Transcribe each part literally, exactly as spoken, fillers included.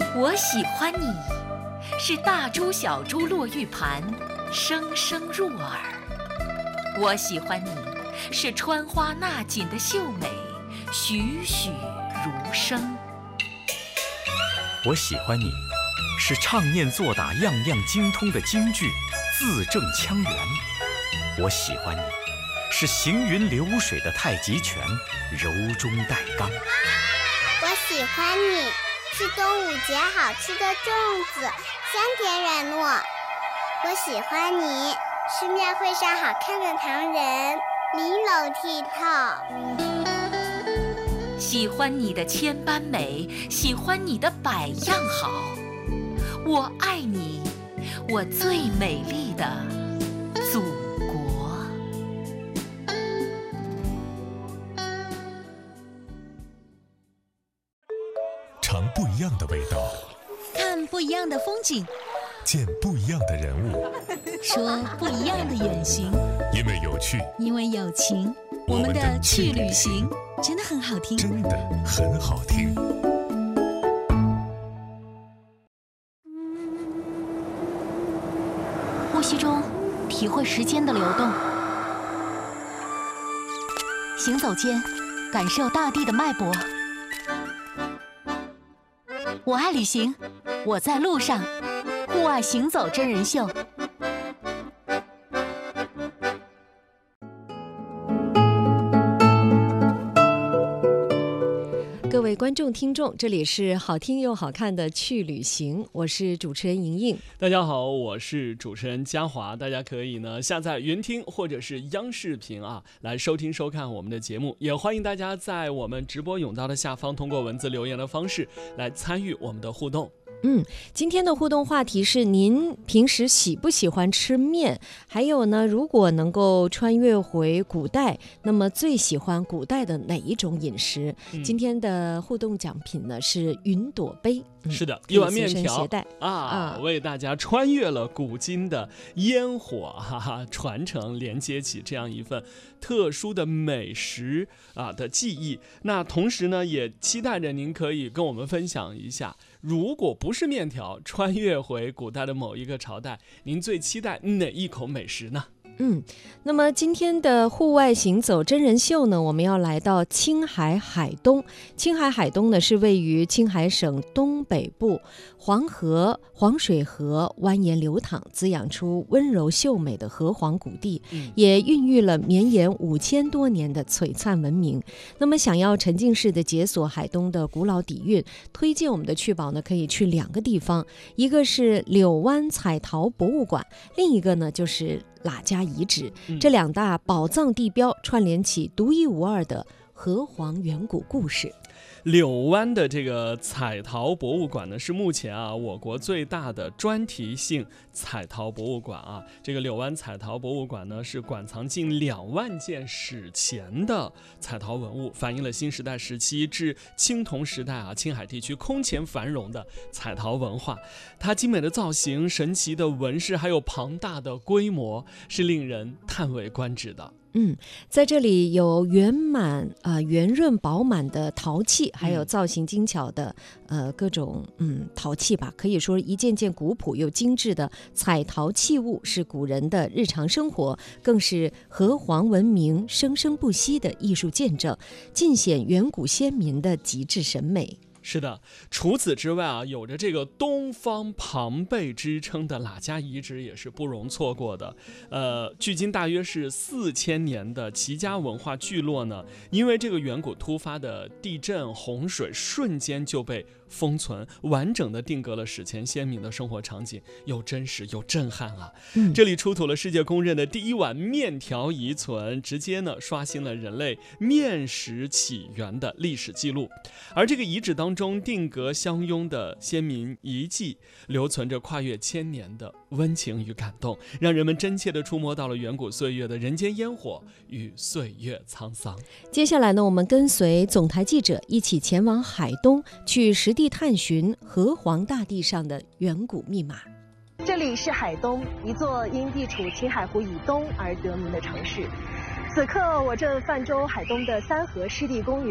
我喜欢你，是大珠小珠落玉盘，声声入耳。我喜欢你，是穿花纳锦的秀美，栩栩如生。 我喜欢你，是唱念做打样样精通的京剧，字正腔圆。我喜欢你，是行云流水的太极拳，柔中带刚。 我喜欢你，是端午节好吃的粽子，香甜软糯。我喜欢你，是庙会上好看的唐人，玲珑剔透。 喜欢你的千般美，喜欢你的百样好。我爱你，我最美丽的祖国。 尝不一样的味道， 看不一样的风景， 见不一样的人物， 说不一样的远行。 因为有趣， 因为有情，我们的去旅行真的很好听， 真的很好听。 呼吸中体会时间的流动，行走间感受大地的脉搏。我爱旅行，我在路上，户外行走真人秀。 各位观众听众，这里是好听又好看的去旅行，我是主持人莹莹。 大家好，我是主持人嘉华。大家可以呢下载云听或者是央视频啊来收听收看我们的节目，也欢迎大家在我们直播甬道的下方通过文字留言的方式来参与我们的互动。 嗯，今天的互动话题是您平时喜不喜欢吃面？还有呢，如果能够穿越回古代，那么最喜欢古代的哪一种饮食？嗯、今天的互动奖品呢是云朵杯。嗯、 是的，一碗面条啊, 啊，为大家穿越了古今的烟火，哈哈，传承连接起这样一份特殊的美食啊的记忆。那同时呢，也期待着您可以跟我们分享一下，如果不是面条，穿越回古代的某一个朝代，您最期待哪一口美食呢？ 嗯，那么今天的户外行走真人秀呢，我们要来到青海海东。青海海东呢是位于青海省东北部，黄河、黄水河蜿蜒流淌，滋养出温柔秀美的河湟谷地，嗯、也孕育了绵延五千多年的璀璨文明。那么想要沉浸式的解锁海东的古老底蕴，推荐我们的趣宝呢可以去两个地方，一个是柳湾彩陶博物馆，另一个呢就是喇家遗址。这两大宝藏地标串联起独一无二的河湟远古故事。 柳湾的这个彩陶博物馆呢，是目前啊我国最大的专题性彩陶博物馆啊。这个柳湾彩陶博物馆呢，是馆藏近两万件史前的彩陶文物，反映了新时代时期至青铜时代啊青海地区空前繁荣的彩陶文化。它精美的造型、神奇的纹饰，还有庞大的规模，是令人叹为观止的。 嗯，在这里有圆满呃圆润饱满的陶器，还有造型精巧的呃各种嗯陶器吧，可以说一件件古朴又精致的彩陶器物，是古人的日常生活，更是河湟文明生生不息的艺术见证，尽显远古先民的极致审美。 是的，除此之外啊，有着这个东方庞贝之称的喇家遗址也是不容错过的。呃，距今大约是四千年的齐家文化聚落呢，因为这个远古突发的地震、洪水，瞬间就被封存，完整的定格了史前先民的生活场景，又真实又震撼啊！嗯、这里出土了世界公认的第一碗面条遗存，直接呢刷新了人类面食起源的历史记录。而这个遗址当中定格相拥的先民遗迹，留存着跨越千年的温情与感动，让人们真切地触摸到了远古岁月的人间烟火与岁月沧桑。 接下来呢，我们跟随总台记者一起前往海东，去实地探寻河湟大地上的远古密码。 这里是海东，一座因地处青海湖以东而得名的城市。此刻我正泛舟海东的三河湿地公园，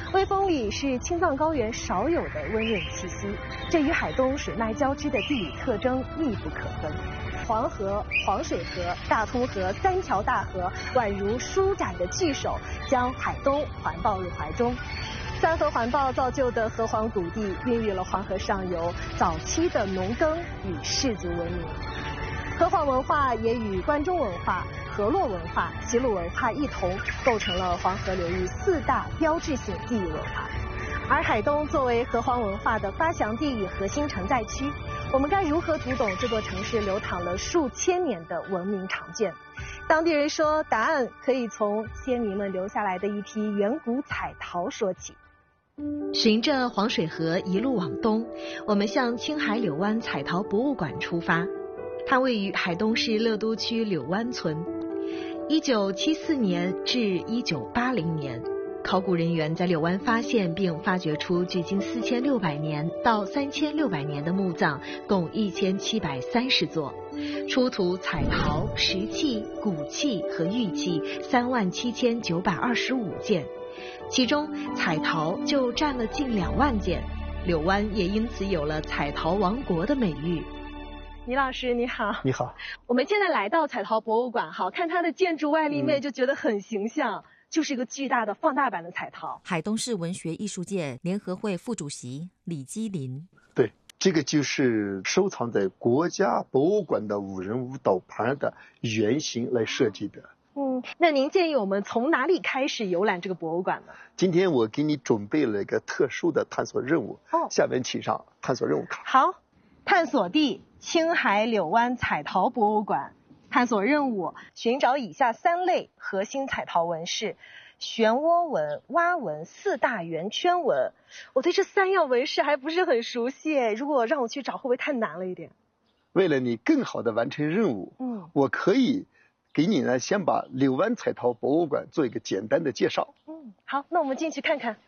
微风里是青藏高原少有的温润气息，这与海东水脉交织的地理特征密不可分。黄河、黄水河、大通河三条大河宛如舒展的巨手，将海东环抱入怀中。三河环抱造就的河湟谷地，孕育了黄河上游早期的农耕与氏族文明。河湟文化也与关中文化、河洛文化、齐鲁文化一同构成了黄河流域四大标志性地域文化。而海东作为河湟文化的发祥地与核心承载区，我们该如何读懂这座城市流淌了数千年的文明长卷？当地人说，答案可以从先民们留下来的一批远古彩陶说起。 循着黄水河一路往东，我们向青海柳湾彩陶博物馆出发。它位于海东市乐都区柳湾村。一九七四年至一九八零年，考古人员在柳湾发现并发掘出距今四千六百年到三千六百年的墓葬，共一千七百三十座，出土彩陶、石器、骨器和玉器三万七千九百二十五件，其中彩陶就占了近两万件，柳湾也因此有了彩陶王国的美誉。 倪老师你好。 你好。 我们现在来到彩陶博物馆，好看它的建筑外立面就觉得很形象，嗯、就是一个巨大的放大版的彩陶。 海东市文学艺术界联合会副主席李基林。 对，这个就是收藏在国家博物馆的五人舞蹈盘的原型来设计的。 嗯，那您建议我们从哪里开始游览这个博物馆呢？ 今天我给你准备了一个特殊的探索任务，哦，下面请上探索任务卡。 好，探索地青海柳湾彩陶博物馆，探索任务寻找以下三类核心彩陶纹饰：漩涡纹、蛙纹、四大圆圈纹。我对这三样纹饰还不是很熟悉，如果让我去找，会不会太难了一点？ 为了你更好的完成任务，嗯，我可以给你呢，先把柳湾彩陶博物馆做一个简单的介绍。 嗯，好，那我们进去看看。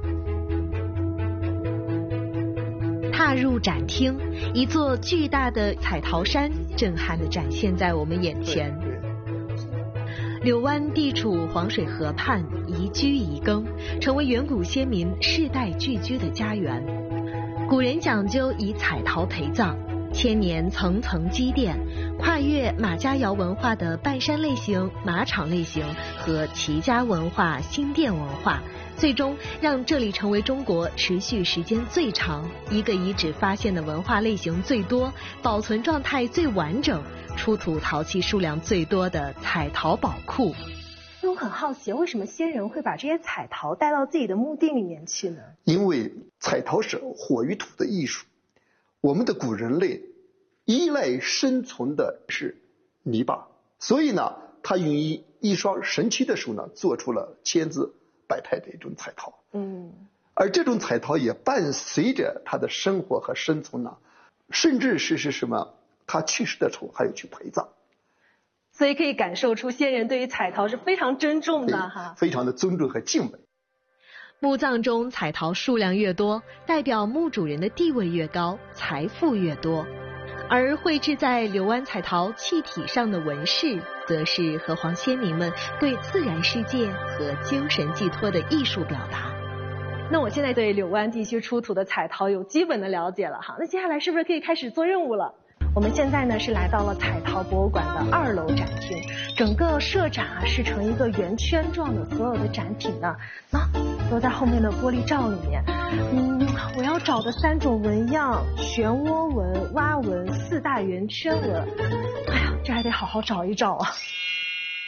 踏入展厅，一座巨大的彩陶山震撼地展现在我们眼前。柳湾地处黄水河畔，宜居宜耕，成为远古先民世代聚居的家园。古人讲究以彩陶陪葬，千年层层积淀，跨越马家窑文化的半山类型、马场类型和齐家文化、新店文化，最终让这里成为中国持续时间最长、一个遗址发现的文化类型最多、保存状态最完整、出土陶器数量最多的彩陶宝库。 那我很好奇，为什么先人会把这些彩陶带到自己的墓地里面去呢？ 因为彩陶是火与土的艺术，我们的古人类依赖生存的是泥巴，所以呢，他用一一双神奇的手呢，做出了千姿百态的一种彩陶。嗯，而这种彩陶也伴随着他的生活和生存呢，甚至是是什么，他去世的时候还有去陪葬。 所以可以感受出先人对于彩陶是非常珍重的哈， 非常的尊重和敬畏。 墓葬中彩陶数量越多，代表墓主人的地位越高，财富越多。而绘制在柳湾彩陶器体上的纹饰，则是河湟先民们对自然世界和精神寄托的艺术表达。 那我现在对柳湾地区出土的彩陶有基本的了解了哈，那接下来是不是可以开始做任务了？我们现在呢是来到了彩陶博物馆的二楼展厅，整个设展啊是成一个圆圈状的，所有的展品呢，啊，都在后面的玻璃罩里面。嗯，我要找的三种纹样：漩涡纹、蛙纹、四大圆圈纹。哎呀，这还得好好找一找啊。